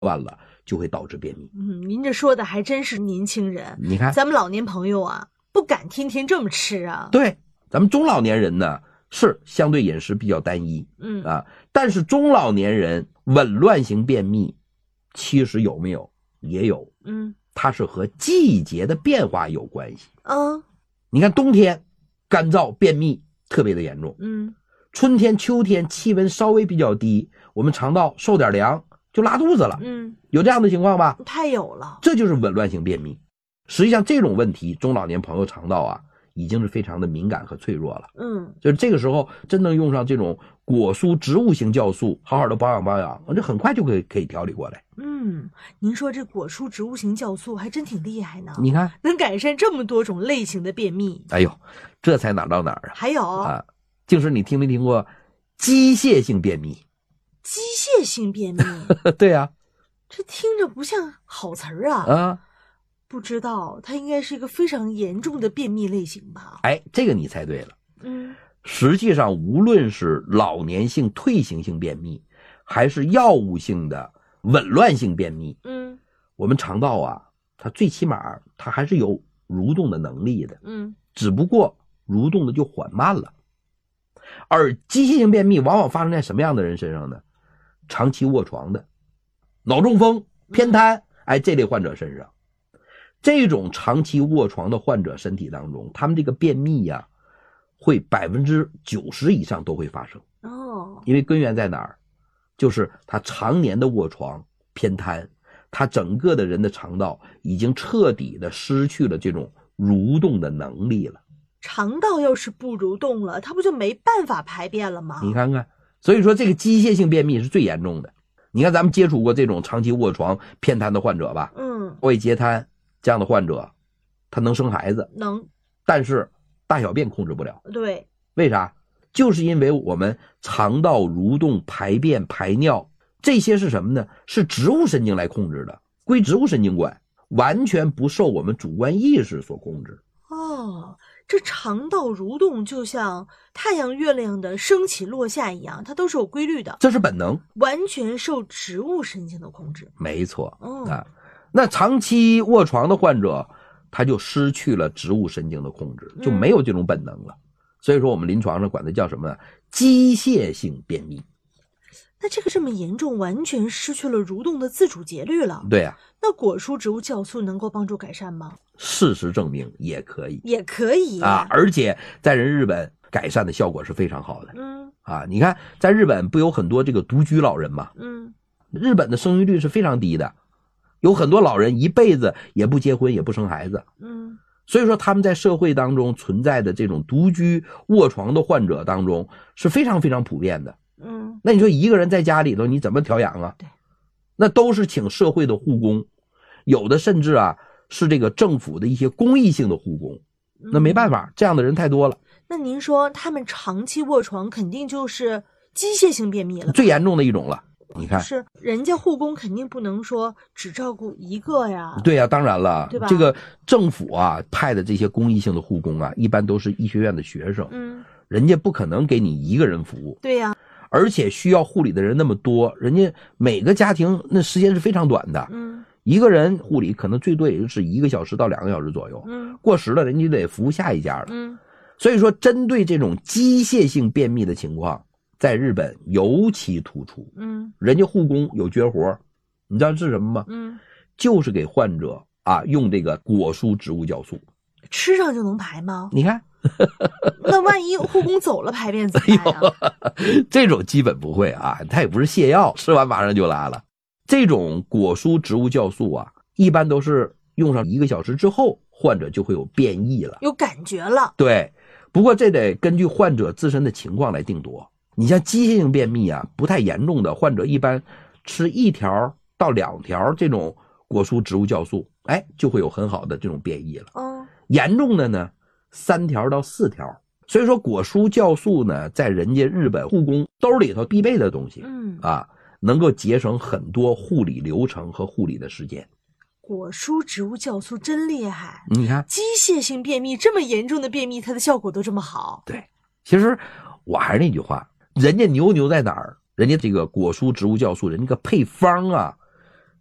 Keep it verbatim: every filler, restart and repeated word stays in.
完了就会导致便秘。 嗯，您这说的还真是年轻人， 你看咱们老年朋友啊，不敢天天这么吃啊。 对，咱们中老年人呢是相对饮食比较单一， 嗯啊，但是中老年人紊乱型便秘其实有没有也有， 嗯， 它是和季节的变化有关系。 嗯， 你看冬天干燥便秘特别的严重， 嗯， 春天秋天气温稍微比较低，我们肠道受点凉就拉肚子了， 嗯， 有这样的情况吧？ 太有了， 这就是紊乱性便秘。实际上这种问题中老年朋友肠道啊已经是非常的敏感和脆弱了， 嗯， 就是这个时候真能用上这种果蔬植物性酵素好好的保养保养，这很快就可以可以调理过来。 嗯，您说这果蔬植物型酵素还真挺厉害呢， 你看能改善这么多种类型的便秘。 哎呦，这才哪到哪儿啊？ 还有啊，就是你听没听过机械性便秘？ 机械性便秘对啊， 这听着不像好词儿啊。 啊， 不知道它应该是一个非常严重的便秘类型吧？ 哎，这个你猜对了。 嗯， 实际上无论是老年性退行性便秘还是药物性的紊乱性便秘， 嗯， 我们肠道啊它最起码它还是有蠕动的能力的， 嗯， 只不过蠕动的就缓慢了。而机械性便秘往往发生在什么样的人身上呢？长期卧床的、脑中风、偏瘫，哎，这类患者身上。这种长期卧床的患者身体当中，他们这个便秘呀、啊，会百分之九十以上都会发生。 哦， 因为根源在哪儿？就是他常年的卧床、偏瘫，他整个的人的肠道已经彻底的失去了这种蠕动的能力了。 肠道要是不蠕动了，它不就没办法排便了吗？ 你看看，所以说这个机械性便秘是最严重的。你看咱们接触过这种长期卧床、偏瘫的患者吧？ 嗯， 胃截瘫这样的患者，他能生孩子， 能， 但是大小便控制不了。 对， 为啥？就是因为我们肠道蠕动、排便、排尿这些是什么呢？是植物神经来控制的，归植物神经管，完全不受我们主观意识所控制。 哦，这肠道蠕动就像太阳、月亮的升起落下一样，它都是有规律的， 这是本能， 完全受植物神经的控制。 没错。 哦， 啊，那长期卧床的患者，他就失去了植物神经的控制，就没有这种本能了。嗯，所以说我们临床上管它叫什么呢？机械性便秘。 那这个这么严重，完全失去了蠕动的自主节律了。 对啊， 那果蔬植物酵素能够帮助改善吗？ 事实证明也可以， 也可以啊，而且在人日本改善的效果是非常好的。 嗯， 啊，你看在日本不有很多这个独居老人吗？ 嗯， 日本的生育率是非常低的，有很多老人一辈子也不结婚也不生孩子。 嗯， 所以说他们在社会当中存在的这种独居卧床的患者当中是非常非常普遍的。 嗯， 那你说一个人在家里头你怎么调养啊？ 对， 那都是请社会的护工，有的甚至啊是这个政府的一些公益性的护工。那没办法，这样的人太多了。 那您说他们长期卧床肯定就是机械性便秘了， 最严重的一种了。你看， 是人家护工肯定不能说只照顾一个呀。 对呀、啊，当然了， 对吧？ 这个政府啊派的这些公益性的护工啊，一般都是医学院的学生， 嗯， 人家不可能给你一个人服务。 对呀、啊， 而且需要护理的人那么多，人家每个家庭那时间是非常短的， 嗯， 一个人护理可能最多也就是一个小时到两个小时左右， 嗯， 过时了人家就得服务下一家了， 嗯， 所以说针对这种机械性便秘的情况，在日本尤其突出， 嗯，人家护工有绝活，你知道是什么吗？ 嗯， 就是给患者啊用这个果蔬植物酵素， 吃上就能排吗？ 你看。 那万一护工走了排便怎么办呀、 哎？这种基本不会啊，它也不是泻药，吃完马上就拉了。这种果蔬植物酵素啊，一般都是用上一个小时之后，患者就会有变异了， 有感觉了。 对，不过这得根据患者自身的情况来定夺。你像机械性便秘啊，不太严重的患者，一般吃一条到两条这种果蔬植物酵素，哎，就会有很好的这种变异了。 嗯， 严重的呢？三条到四条，所以说果蔬酵素呢，在人家日本护工兜里头必备的东西， 嗯啊，能够节省很多护理流程和护理的时间。 果蔬植物酵素真厉害， 你看， 机械性便秘这么严重的便秘，它的效果都这么好。 对，其实我还是那句话，人家牛牛在哪儿？人家这个果蔬植物酵素，人家个配方啊，